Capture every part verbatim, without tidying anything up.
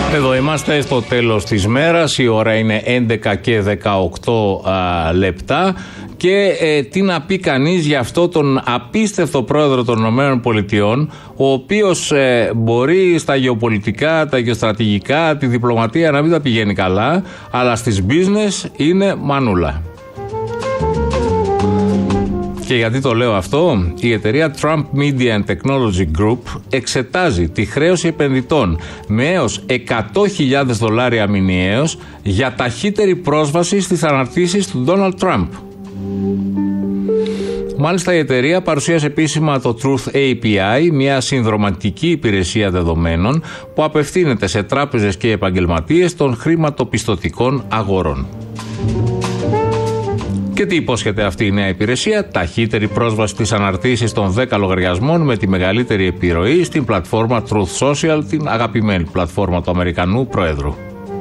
Εδώ είμαστε στο τέλος της μέρας, η ώρα είναι έντεκα και δεκαοκτώ α, λεπτά και ε, τι να πει κανείς για αυτό τον απίστευτο πρόεδρο των ΗΠΑ, ο οποίος ε, μπορεί στα γεωπολιτικά, τα γεωστρατηγικά, τη διπλωματία να μην τα πηγαίνει καλά, αλλά στις business είναι μανούλα. Και γιατί το λέω αυτό? Η εταιρεία Trump Media and Technology Group εξετάζει τη χρέωση επενδυτών με έως εκατό χιλιάδες δολάρια μηνιαίως για ταχύτερη πρόσβαση στις αναρτήσεις του Donald Trump. Μάλιστα η εταιρεία παρουσίασε επίσημα το Truth έι πι άι, μια συνδροματική υπηρεσία δεδομένων που απευθύνεται σε τράπεζες και επαγγελματίες των χρηματοπιστωτικών αγορών. Και τι υπόσχεται αυτή η νέα υπηρεσία? Ταχύτερη πρόσβαση στις αναρτήσεις των δέκα λογαριασμών με τη μεγαλύτερη επιρροή στην πλατφόρμα Truth Social, την αγαπημένη πλατφόρμα του Αμερικανού Προέδρου.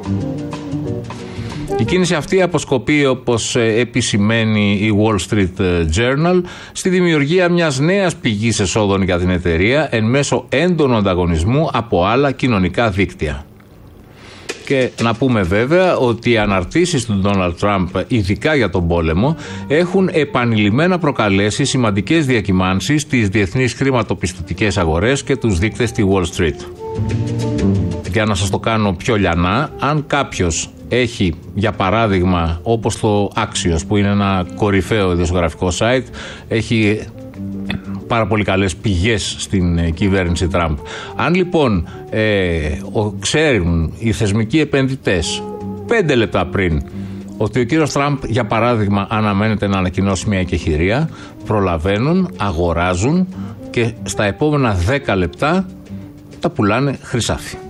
Η κίνηση αυτή αποσκοπεί, όπως επισημαίνει η Wall Street Journal, στη δημιουργία μιας νέας πηγής εσόδων για την εταιρεία εν μέσω έντονου ανταγωνισμού από άλλα κοινωνικά δίκτυα. Και να πούμε βέβαια ότι οι αναρτήσεις του Donald Trump, ειδικά για τον πόλεμο, έχουν επανειλημμένα προκαλέσει σημαντικές διακυμάνσεις στις διεθνείς χρηματοπιστωτικές αγορές και τους δείκτες στη Wall Street. Για να σας το κάνω πιο λιανά, αν κάποιος έχει, για παράδειγμα, όπως το Axios, που είναι ένα κορυφαίο ειδησιογραφικό site, έχει πάρα πολύ καλές πηγές στην ε, κυβέρνηση Τραμπ. Αν λοιπόν ε, ο, ξέρουν οι θεσμικοί επενδυτές πέντε λεπτά πριν ότι ο κύριος Τραμπ, για παράδειγμα, αναμένεται να ανακοινώσει μια εκεχηρία, προλαβαίνουν, αγοράζουν και στα επόμενα δέκα λεπτά τα πουλάνε χρυσάφι.